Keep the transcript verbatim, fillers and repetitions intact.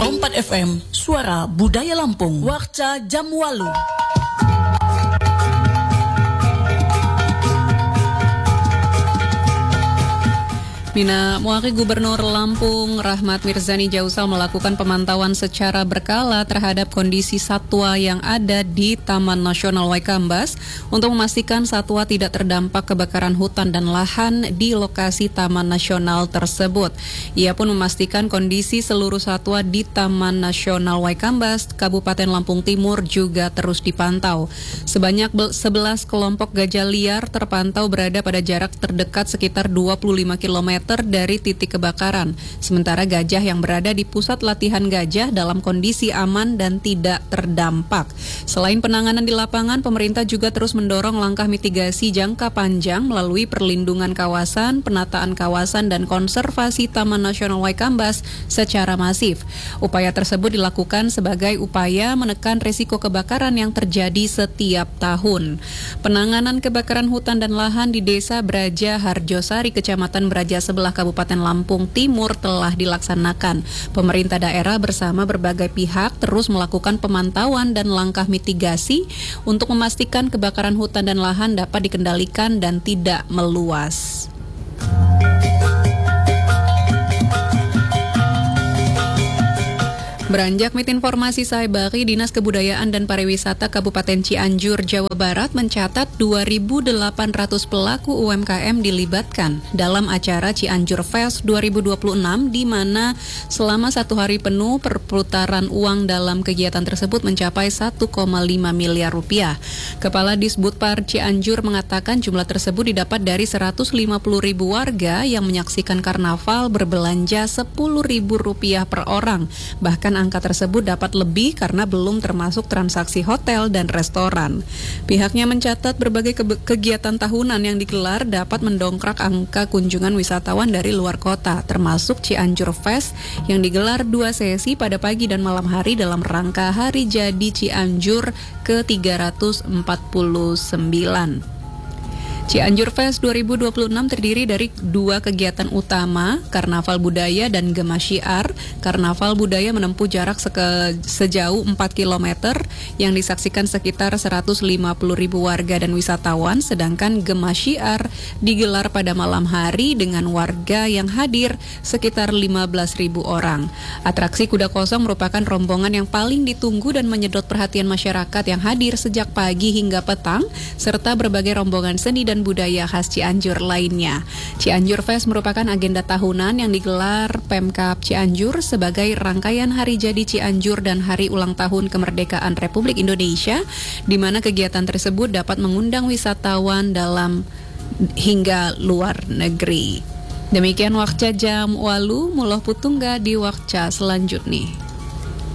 Rompat F M, Suara Budaya Lampung. Warca Jam Walu. Mina Muari Gubernur Lampung Rahmat Mirzani Jausal melakukan pemantauan secara berkala terhadap kondisi satwa yang ada di Taman Nasional Waikambas untuk memastikan satwa tidak terdampak kebakaran hutan dan lahan di lokasi Taman Nasional tersebut. Ia pun memastikan kondisi seluruh satwa di Taman Nasional Waikambas, Kabupaten Lampung Timur juga terus dipantau. Sebanyak sebelas kelompok gajah liar terpantau berada pada jarak terdekat sekitar dua puluh lima kilometer dari titik kebakaran. Sementara gajah yang berada di pusat latihan gajah dalam kondisi aman dan tidak terdampak. Selain penanganan di lapangan, pemerintah juga terus mendorong langkah mitigasi jangka panjang melalui perlindungan kawasan, penataan kawasan, dan konservasi Taman Nasional Waikambas secara masif. Upaya tersebut dilakukan sebagai upaya menekan risiko kebakaran yang terjadi setiap tahun. Penanganan kebakaran hutan dan lahan di Desa Braja Harjosari, Kecamatan Braja sebelah Kabupaten Lampung Timur telah dilaksanakan. Pemerintah daerah bersama berbagai pihak terus melakukan pemantauan dan langkah mitigasi untuk memastikan kebakaran hutan dan lahan dapat dikendalikan dan tidak meluas. Beranjak mit informasi Saibari, Dinas Kebudayaan dan Pariwisata Kabupaten Cianjur, Jawa Barat mencatat dua ribu delapan ratus pelaku U M K M dilibatkan dalam acara Cianjur Fest dua ribu dua puluh enam, di mana selama satu hari penuh perputaran uang dalam kegiatan tersebut mencapai satu koma lima miliar rupiah. Kepala Disbudpar Cianjur mengatakan jumlah tersebut didapat dari seratus lima puluh ribu warga yang menyaksikan karnaval berbelanja sepuluh ribu rupiah per orang. Bahkan angka tersebut dapat lebih karena belum termasuk transaksi hotel dan restoran. Pihaknya mencatat berbagai ke- kegiatan tahunan yang digelar dapat mendongkrak angka kunjungan wisatawan dari luar kota, termasuk Cianjur Fest yang digelar dua sesi pada pagi dan malam hari dalam rangka Hari Jadi Cianjur ke tiga ratus empat puluh sembilan. Cianjur Fest dua ribu dua puluh enam terdiri dari dua kegiatan utama, Karnaval Budaya dan Gema Syiar. Karnaval Budaya menempuh jarak seke, sejauh empat kilometer yang disaksikan sekitar seratus lima puluh ribu warga dan wisatawan, sedangkan Gema Syiar digelar pada malam hari dengan warga yang hadir sekitar lima belas ribu orang. Atraksi kuda kosong merupakan rombongan yang paling ditunggu dan menyedot perhatian masyarakat yang hadir sejak pagi hingga petang, serta berbagai rombongan seni dan budaya khas Cianjur lainnya. Cianjur Fest merupakan agenda tahunan yang digelar Pemkab Cianjur sebagai rangkaian Hari Jadi Cianjur dan Hari Ulang Tahun Kemerdekaan Republik Indonesia, di mana kegiatan tersebut dapat mengundang wisatawan dalam hingga luar negeri. Demikian Wakca Jam Walu, Muloh Putungga di Wakca selanjutnya.